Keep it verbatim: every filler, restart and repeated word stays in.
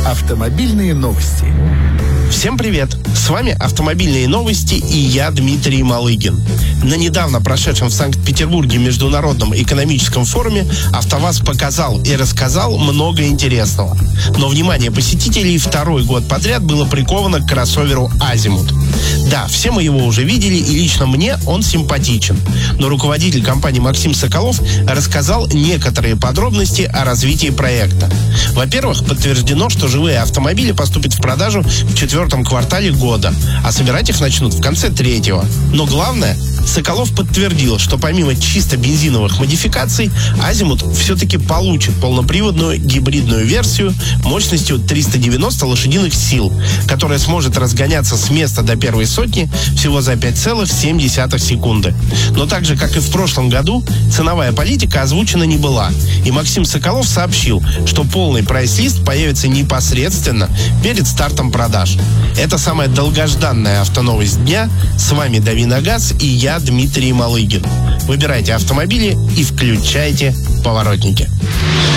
Автомобильные новости. Всем привет! С вами «Автомобильные новости» и я, Дмитрий Малыгин. На недавно прошедшем в Санкт-Петербурге Международном экономическом форуме АвтоВАЗ показал и рассказал много интересного. Но внимание посетителей второй год подряд было приковано к кроссоверу «Азимут». Да, все мы его уже видели, и лично мне он симпатичен. Но руководитель компании Максим Соколов рассказал некоторые подробности о развитии проекта. Во-первых, подтверждено, что живые автомобили поступят в продажу в четвертом квартале года, а собирать их начнут в конце третьего. Но главное, Соколов подтвердил, что помимо чисто бензиновых модификаций, «Азимут» все-таки получит полноприводную гибридную версию мощностью триста девяносто лошадиных сил, которая сможет разгоняться с места до первой сотни всего за пять целых семь десятых секунды. Но так же, как и в прошлом году, ценовая политика озвучена не была, и Максим Соколов сообщил, что полный прайс-лист появится непосредственно перед стартом продаж. Это самая долгожданная автоновость дня. С вами Дави на газ и я, Дмитрий Малыгин. Выбирайте автомобили и включайте поворотники.